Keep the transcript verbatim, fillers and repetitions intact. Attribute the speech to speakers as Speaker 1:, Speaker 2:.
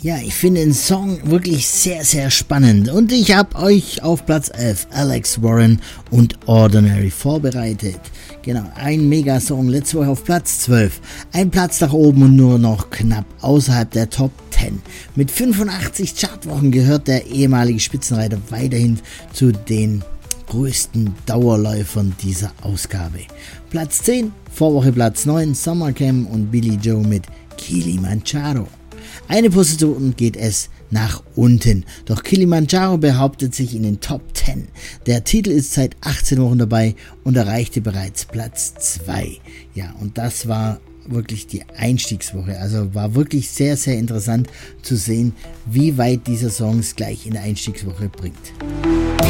Speaker 1: Ja, ich finde den Song wirklich sehr, sehr spannend und ich habe euch auf Platz elf Alex Warren und Ordinary vorbereitet. Genau, ein Megasong, letzte Woche auf Platz zwölf. Ein Platz nach oben und nur noch knapp außerhalb der Top zehn. Mit fünfundachtzig Chartwochen gehört der ehemalige Spitzenreiter weiterhin zu den größten Dauerläufern dieser Ausgabe. Platz zehn, Vorwoche Platz neun, Summercamp und Billy Joe mit Kilimanjaro. Eine Position geht es nach unten, doch Kilimanjaro behauptet sich in den Top zehn. Der Titel ist seit achtzehn Wochen dabei und erreichte bereits Platz zwei. Ja, und das war wirklich die Einstiegswoche, also war wirklich sehr, sehr interessant zu sehen, wie weit dieser Song es gleich in der Einstiegswoche bringt.